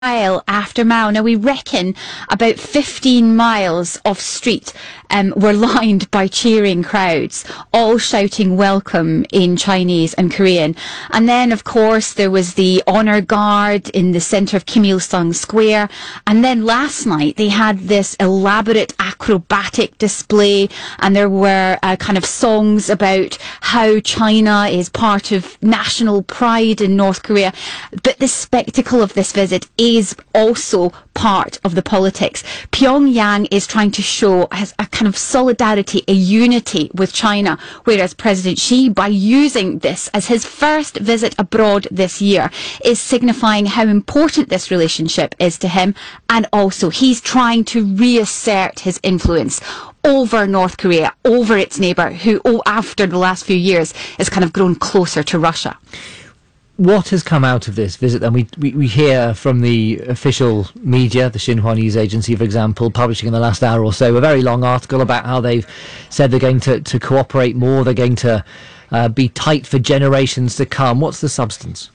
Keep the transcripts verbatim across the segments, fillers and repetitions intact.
Mile after mile. Now we reckon about fifteen miles of street um, were lined by cheering crowds, all shouting welcome in Chinese and Korean. And then, of course, there was the honour guard in the centre of Kim Il-sung Square. And then last night they had this elaborate acrobatic display, and there were uh, kind of songs about how China is part of national pride in North Korea. But the spectacle of this visit is is also part of the politics. Pyongyang is trying to show has a kind of solidarity, a unity with China, whereas President Xi, by using this as his first visit abroad this year, is signifying how important this relationship is to him, and also he's trying to reassert his influence over North Korea, over its neighbour, who, oh, after the last few years, has kind of grown closer to Russia. What has come out of this visit? And we, we, we hear from the official media, the Xinhua News Agency, for example, publishing in the last hour or so a very long article about how they've said they're going to, to cooperate more, they're going to uh, be tight for generations to come. What's the substance?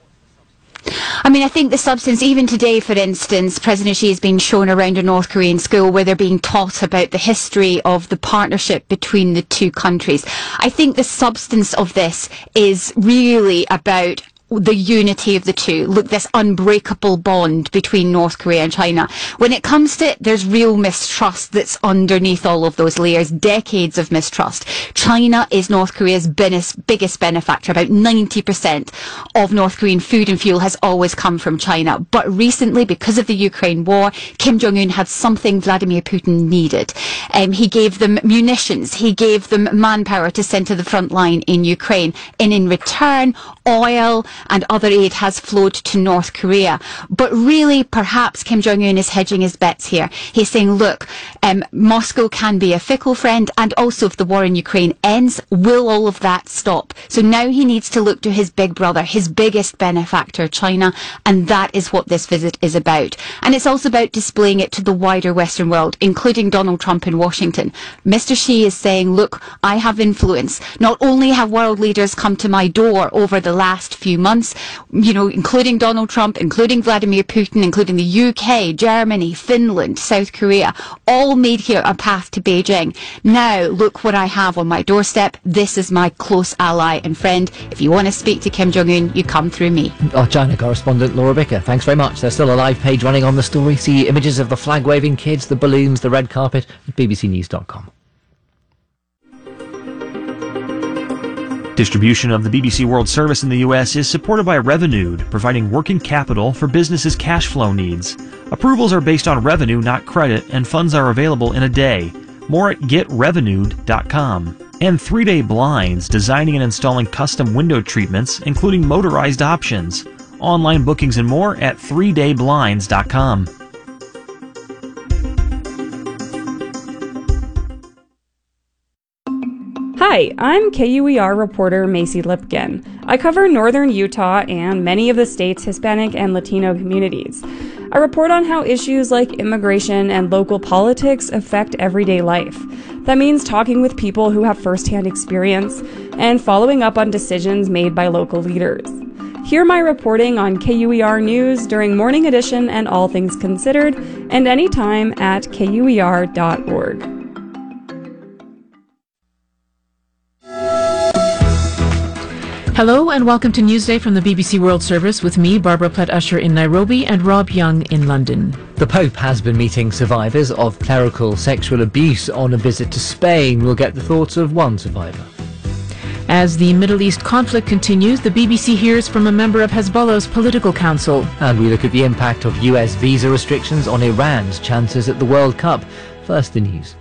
I mean, I think the substance, even today, for instance, President Xi is being shown around a North Korean school where they're being taught about the history of the partnership between the two countries. I think the substance of this is really about the unity of the two. Look, this unbreakable bond between North Korea and China. When it comes to it, there's real mistrust that's underneath all of those layers, decades of mistrust. China is North Korea's biggest benefactor. About ninety percent of North Korean food and fuel has always come from China. But recently, because of the Ukraine war, Kim Jong-un had something Vladimir Putin needed. Um, he gave them munitions. He gave them manpower to send to the front line in Ukraine. And in return, oil and other aid has flowed to North Korea. But really, perhaps Kim Jong-un is hedging his bets here. He's saying, look, um, Moscow can be a fickle friend, and also if the war in Ukraine ends, will all of that stop? So now he needs to look to his big brother, his biggest benefactor, China, and that is what this visit is about. And it's also about displaying it to the wider Western world, including Donald Trump in Washington. Mister Xi is saying, look, I have influence. Not only have world leaders come to my door over the last few months, you know, including Donald Trump, including Vladimir Putin, including the U K, Germany, Finland, South Korea, all made here a path to Beijing. Now, look what I have on my doorstep. This is my close ally and friend. If you want to speak to Kim Jong-un, you come through me. Our China correspondent Laura Bicker, thanks very much. There's still a live page running on the story. See images of the flag-waving kids, the balloons, the red carpet at b b c news dot com. Distribution of the B B C World Service in the U S is supported by Revenued, providing working capital for businesses' cash flow needs. Approvals are based on revenue, not credit, and funds are available in a day. More at get revenued dot com. And three day Blinds, designing and installing custom window treatments, including motorized options. Online bookings and more at three day blinds dot com. Hi, I'm K U E R reporter Macy Lipkin. I cover northern Utah and many of the state's Hispanic and Latino communities. I report on how issues like immigration and local politics affect everyday life. That means talking with people who have firsthand experience and following up on decisions made by local leaders. Hear my reporting on K U E R News during Morning Edition and All Things Considered, and anytime at K U E R dot org. Hello and welcome to Newsday from the B B C World Service with me, Barbara Platt-Usher in Nairobi and Rob Young in London. The Pope has been meeting survivors of clerical sexual abuse on a visit to Spain. We'll get the thoughts of one survivor. As the Middle East conflict continues, the B B C hears from a member of Hezbollah's political council. And we look at the impact of U S visa restrictions on Iran's chances at the World Cup. First, the news.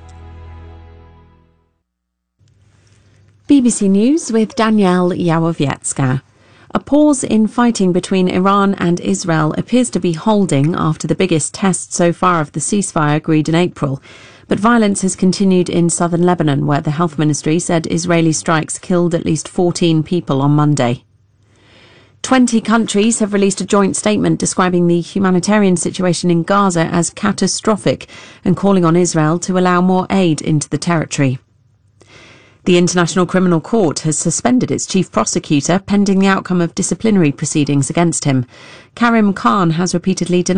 B B C News with Danielle Yawowiecka. A pause in fighting between Iran and Israel appears to be holding after the biggest test so far of the ceasefire agreed in April. But violence has continued in southern Lebanon, where the health ministry said Israeli strikes killed at least fourteen people on Monday. Twenty countries have released a joint statement describing the humanitarian situation in Gaza as catastrophic and calling on Israel to allow more aid into the territory. The International Criminal Court has suspended its chief prosecutor pending the outcome of disciplinary proceedings against him. Karim Khan has repeatedly denied